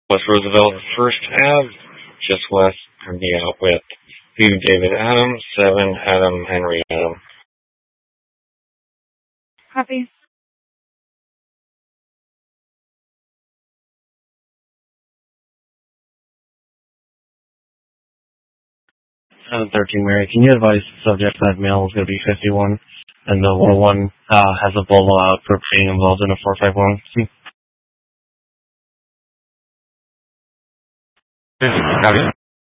West Roosevelt, First Ave, just west of the outlet. View David Adam, 7 Adam Henry Adam. Copy. 713 Mary, can you advise the subject that male is going to be 51 and the 101 has a bolo out for being involved in a 451? Copy.